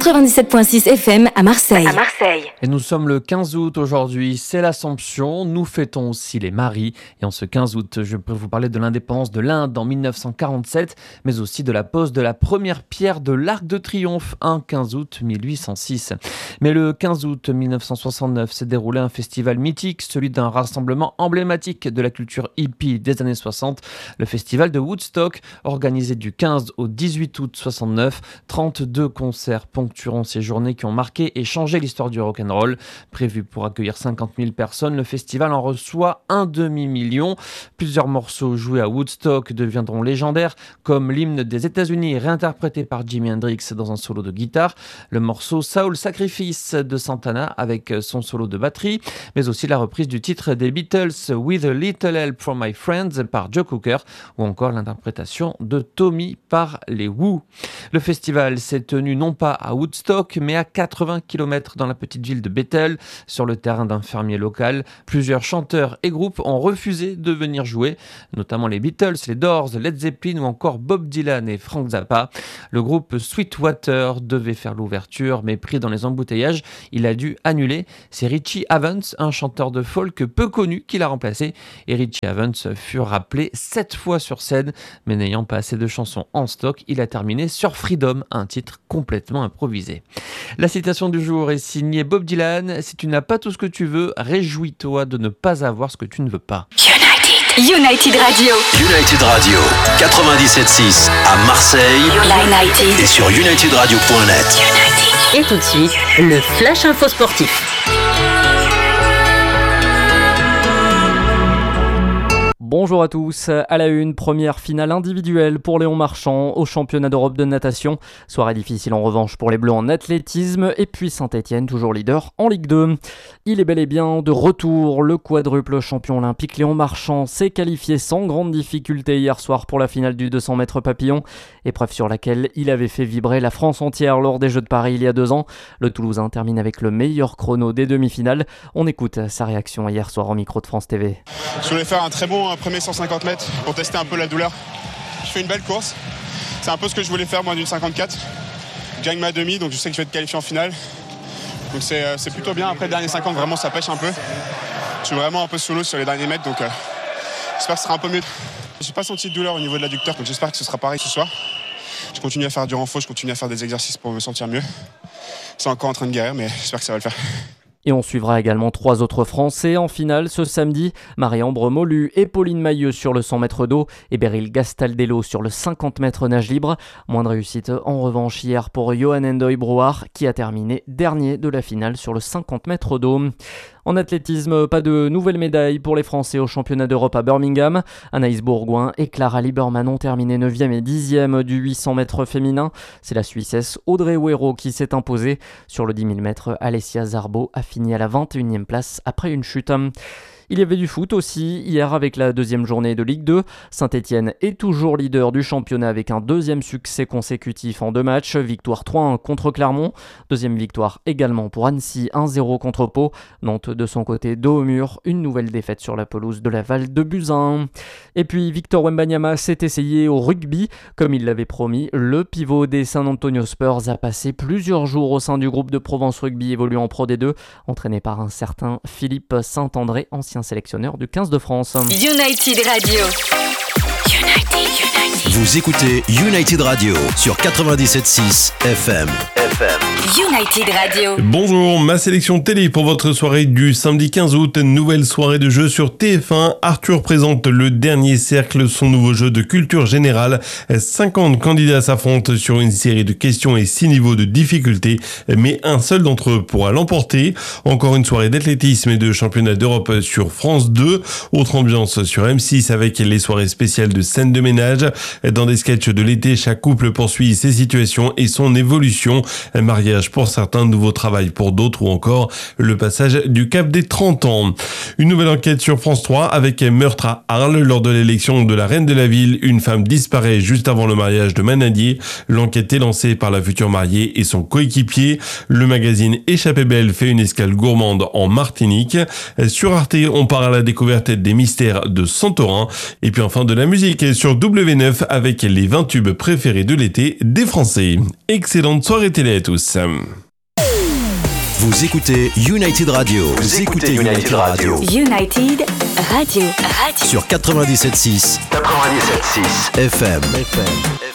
97.6 FM à Marseille. Et nous sommes le 15 août aujourd'hui, c'est l'Assomption, nous fêtons aussi les maris. Et en ce 15 août, je peux vous parler de l'indépendance de l'Inde en 1947, mais aussi de la pose de la première pierre de l'Arc de Triomphe, un 15 août 1806. Mais le 15 août 1969 s'est déroulé un festival mythique, celui d'un rassemblement emblématique de la culture hippie des années 60, le festival de Woodstock, organisé du 15 au 18 août 69, 32 concerts ponctueront ces journées qui ont marqué et changé l'histoire du rock'n'roll. Prévu pour accueillir 50 000 personnes, le festival en reçoit un demi-million. Plusieurs morceaux joués à Woodstock deviendront légendaires, comme l'hymne des États-Unis réinterprété par Jimi Hendrix dans un solo de guitare, le morceau Soul Sacrifice de Santana avec son solo de batterie, mais aussi la reprise du titre des Beatles With a Little Help from My Friends par Joe Cocker, ou encore l'interprétation de Tommy par les Who. Le festival s'est tenu non pas à Woodstock, mais à 80 km dans la petite ville de Bethel, sur le terrain d'un fermier local. Plusieurs chanteurs et groupes ont refusé de venir jouer, notamment les Beatles, les Doors, Led Zeppelin ou encore Bob Dylan et Frank Zappa. Le groupe Sweetwater devait faire l'ouverture, mais pris dans les embouteillages, il a dû annuler. C'est Richie Havens, un chanteur de folk peu connu, qui l'a remplacé. Et Richie Havens fut rappelé 7 fois sur scène, mais n'ayant pas assez de chansons en stock, il a terminé sur Freedom, un titre complètement improvisé. La citation du jour est signée Bob Dylan. Si tu n'as pas tout ce que tu veux, réjouis-toi de ne pas avoir ce que tu ne veux pas. United Radio. United Radio 97.6 à Marseille. United. Et sur unitydradio.net. Et tout de suite, le Flash Info Sportif. Bonjour à tous, à la une, première finale individuelle pour Léon Marchand au championnat d'Europe de natation. Soirée difficile en revanche pour les Bleus en athlétisme, et puis Saint-Etienne toujours leader en Ligue 2. Il est bel et bien de retour, le quadruple champion olympique Léon Marchand s'est qualifié sans grande difficulté hier soir pour la finale du 200 mètres papillon, épreuve sur laquelle il avait fait vibrer la France entière lors des Jeux de Paris il y a 2 ans. Le Toulousain termine avec le meilleur chrono des demi-finales. On écoute sa réaction hier soir au micro de France TV. Je voulais faire un très bon premier 150 mètres pour tester un peu la douleur. Je fais une belle course. C'est un peu ce que je voulais faire moi d'une 54. Je gagne ma demi, donc je sais que je vais être qualifié en finale. Donc c'est plutôt bien. Après le dernier 50, vraiment ça pêche un peu. Je suis vraiment un peu sous l'eau sur les derniers mètres, donc j'espère que ce sera un peu mieux. J'ai pas senti de douleur au niveau de l'adducteur, donc j'espère que ce sera pareil ce soir. Je continue à faire du renfort, je continue à faire des exercices pour me sentir mieux. C'est encore en train de guérir, mais j'espère que ça va le faire. Et on suivra également 3 autres Français en finale ce samedi. Marie-Ambre Molu et Pauline Mailleux sur le 100 mètres d'eau et Beryl Gastaldello sur le 50 mètres nage libre. Moins de réussite en revanche hier pour Johan Endoy Brouard qui a terminé dernier de la finale sur le 50 mètres d'eau. En athlétisme, pas de nouvelles médailles pour les Français au championnat d'Europe à Birmingham. Anaïs Bourgoin et Clara Lieberman ont terminé 9e et 10e du 800 mètres féminin. C'est la Suissesse Audrey Huero qui s'est imposée. Sur le 10 000 mètres, Alessia Zarbo a fini à la 21e place après une chute. Il y avait du foot aussi hier avec la 2e journée de Ligue 2. Saint-Etienne est toujours leader du championnat avec un 2e succès consécutif en 2 matchs. Victoire 3-1 contre Clermont. 2e victoire également pour Annecy, 1-0 contre Pau. Nantes de son côté dos au mur. Une nouvelle défaite sur la pelouse de Laval de Buzyn. Et puis Victor Wembanyama s'est essayé au rugby. Comme il l'avait promis, le pivot des San Antonio Spurs a passé plusieurs jours au sein du groupe de Provence Rugby évoluant en Pro D2, entraîné par un certain Philippe Saint-André, ancien sélectionneur du 15 de France. United Radio. Vous écoutez United Radio sur 97.6 FM. United Radio. Bonjour, ma sélection télé pour votre soirée du samedi 15 août. Nouvelle soirée de jeu sur TF1. Arthur présente Le Dernier Cercle, son nouveau jeu de culture générale. 50 candidats s'affrontent sur une série de questions et 6 niveaux de difficulté, mais un seul d'entre eux pourra l'emporter. Encore une soirée d'athlétisme et de championnat d'Europe sur France 2. Autre ambiance sur M6 avec les soirées spéciales de scènes de ménage. Dans des sketchs de l'été, chaque couple poursuit ses situations et son évolution. Mariage pour certains, nouveau travail pour d'autres ou encore le passage du cap des 30 ans. Une nouvelle enquête sur France 3 avec meurtre à Arles lors de l'élection de la reine de la ville. Une femme disparaît juste avant le mariage de Manadier. L'enquête est lancée par la future mariée et son coéquipier. Le magazine Échappée Belle fait une escale gourmande en Martinique. Sur Arte, on part à la découverte des mystères de Santorin. Et puis enfin de la musique sur W9 9 avec les 20 tubes préférés de l'été des Français. Excellente soirée télé à tous. Vous écoutez United Radio. Vous écoutez United Radio. United Radio. Sur 97.6 FM.